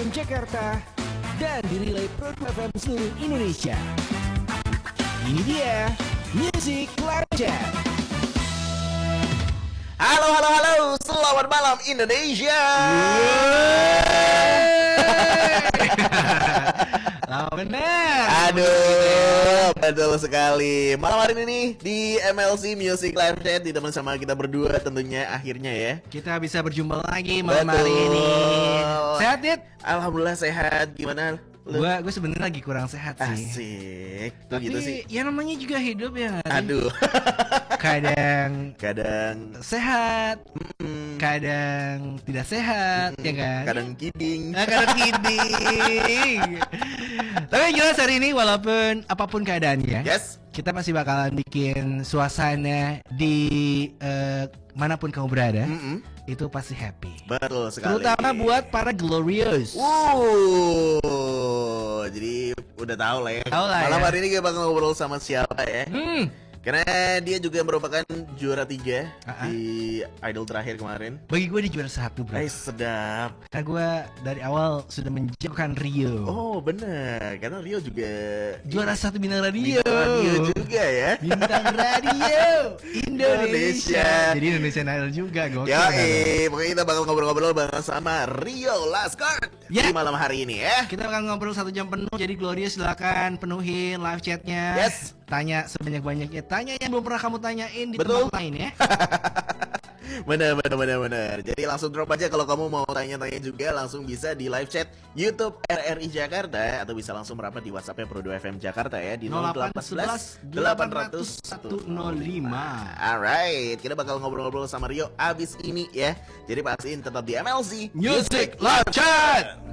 FM Jakarta dan dinilai Pro 2 FM seluruh Indonesia. Ini dia Music Live Chat. Halo, halo, halo, selamat malam Indonesia. Benar. Aduh, betul sekali. Malam hari ini di MLC Music Live Chat ditemani sama kita berdua tentunya akhirnya ya. Kita bisa berjumpa lagi malam hari ini. Sehat, Dit? Alhamdulillah sehat. Gimana? Gue sebenarnya lagi kurang sehat sih. Asik. Tuh Tapi gitu sih. ya namanya juga hidup ya. Aduh. Kadang sehat, kadang tidak sehat, ya kan? kadang kidding. Kadang kidding. Tapi yang jelas hari ini walaupun apapun keadaannya, Yes. kita pasti bakalan bikin suasana di manapun kamu berada, itu pasti happy. Betul sekali. Terutama buat para glorious. Jadi udah tahu lah ya. Malam Hari ini kita bakal ngobrol sama siapa ya? Karena dia juga merupakan juara 3 di Idol terakhir kemarin. Bagi gue dia juara 1, bro. Sedap. Karena gue dari awal sudah menjauhkan Rio. Oh bener, karena Rio juga juara 1 bintang radio. Bintang radio juga ya. Bintang radio Indonesia. Jadi Indonesian Idol juga, gokil. Ya, pokoknya kita bakal ngobrol-ngobrol bareng sama Rio Laskart di malam hari ini ya. Kita bakal ngobrol 1 jam penuh. Jadi Gloria silakan penuhin live chatnya. Yes. Tanya sebanyak-banyaknya. Tanya yang belum pernah kamu tanyain di Betul. tempat lain ya. Bener. Jadi langsung drop aja kalau kamu mau tanya-tanya juga, langsung bisa di live chat YouTube RRI Jakarta atau bisa langsung merapat di WhatsApp-nya Pro 2 FM Jakarta ya di 0811 800 105. Alright, kita bakal ngobrol-ngobrol sama Rio abis ini ya. Jadi pastiin tetap di MLC Music Live Chat.